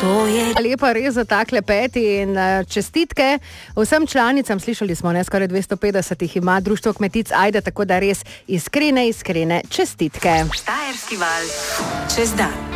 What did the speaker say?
Lepa res za takle peti in čestitke vsem članicam. Slišali smo, skoraj 250 jih ima Društvo kmetic Ajde, tako da res iskrene čestitke. Štajerski val čez dan.